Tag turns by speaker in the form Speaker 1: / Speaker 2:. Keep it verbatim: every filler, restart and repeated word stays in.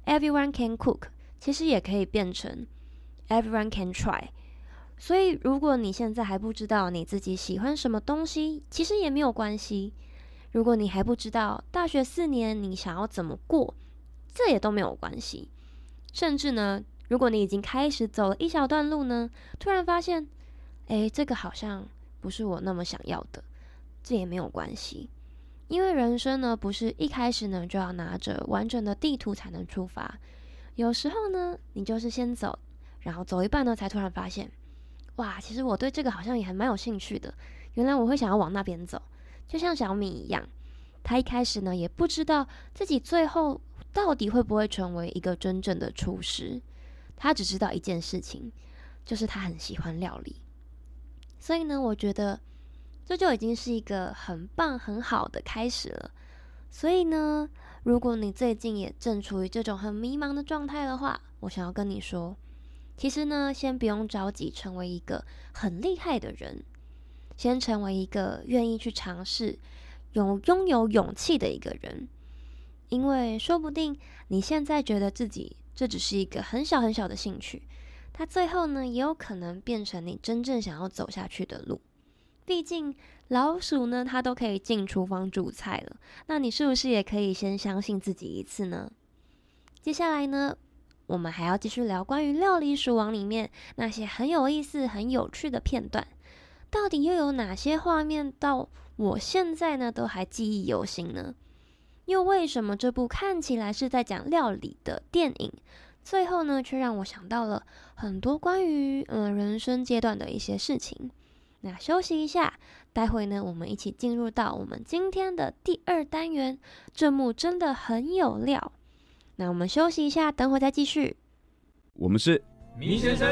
Speaker 1: everyone can cook， 其实也可以变成 everyone can try。所以如果你现在还不知道你自己喜欢什么东西，其实也没有关系。如果你还不知道大学四年你想要怎么过，这也都没有关系。甚至呢，如果你已经开始走了一小段路呢，突然发现，诶，这个好像不是我那么想要的，这也没有关系。因为人生呢，不是一开始呢就要拿着完整的地图才能出发，有时候呢，你就是先走，然后走一半呢，才突然发现，哇，其实我对这个好像也还蛮有兴趣的，原来我会想要往那边走。就像小米一样，他一开始呢也不知道自己最后到底会不会成为一个真正的厨师，他只知道一件事情，就是他很喜欢料理。所以呢，我觉得这就已经是一个很棒很好的开始了。所以呢，如果你最近也正处于这种很迷茫的状态的话，我想要跟你说，其实呢，先不用着急成为一个很厉害的人，先成为一个愿意去尝试、有拥有勇气的一个人。因为说不定你现在觉得自己这只是一个很小很小的兴趣，它最后呢，也有可能变成你真正想要走下去的路。毕竟老鼠呢，它都可以进厨房煮菜了，那你是不是也可以先相信自己一次呢？接下来呢，我们还要继续聊关于料理鼠王里面那些很有意思、很有趣的片段，到底又有哪些画面到我现在呢都还记忆犹新呢？又为什么这部看起来是在讲料理的电影，最后呢却让我想到了很多关于嗯人生阶段的一些事情？那休息一下，待会呢我们一起进入到我们今天的第二单元，这幕真的很有料。那我们休息一下，等会再继续。
Speaker 2: 我们是
Speaker 3: 迷先生